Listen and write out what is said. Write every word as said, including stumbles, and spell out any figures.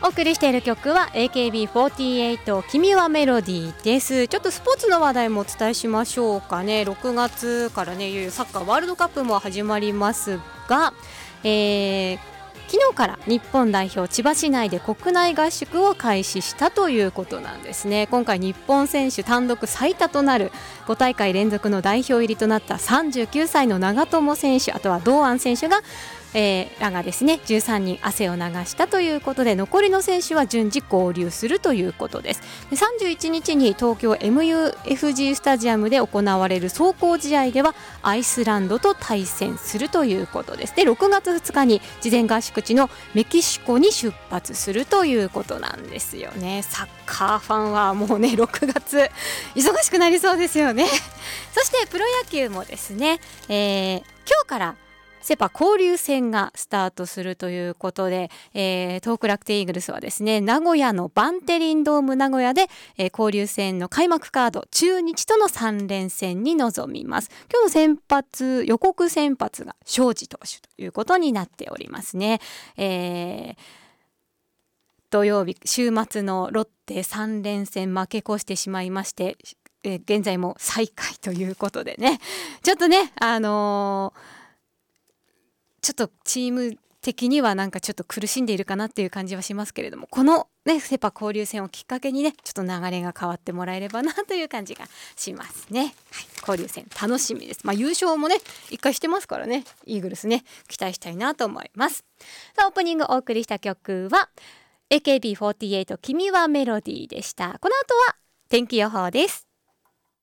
送りしている曲は エーケービーフォーティーエイト 君はメロディーです。ちょっとスポーツの話題もお伝えしましょうかね。ろくがつからねいよいよサッカーワールドカップも始まりますが、えー昨日から日本代表千葉市内で国内合宿を開始したということなんですね。今回日本選手単独最多となるご大会連続の代表入りとなったさんじゅうきゅうさいの長友選手、あとは堂安選手がえー、らがですねじゅうさんにん汗を流したということで、残りの選手は順次合流するということです。でさんじゅういちにちに東京 エムユーエフジー スタジアムで行われる壮行試合ではアイスランドと対戦するということです。でろくがつふつかに事前合宿地のメキシコに出発するということなんですよね。サッカーファンはもうねろくがつ忙しくなりそうですよねそしてプロ野球もですね、えー、今日からセパ交流戦がスタートするということで、えー、東北楽天イーグルスはですね名古屋のバンテリンドーム名古屋で、えー、交流戦の開幕カード中日とのさんれんせんに臨みます。今日の先発予告先発が庄司投手ということになっておりますね。えー土曜日週末のロッテさんれんせん負け越してしまいまして、えー、現在も最下位ということでね、ちょっとねあのーちょっとチーム的にはなんかちょっと苦しんでいるかなっていう感じはしますけれども、このねセパ交流戦をきっかけにねちょっと流れが変わってもらえればなという感じがしますね、はい、交流戦楽しみです。まあ優勝もね一回してますからね、イーグルスね期待したいなと思います。さあオープニングお送りした曲は エーケービーフォーティーエイト 君はメロディーでした。この後は天気予報です。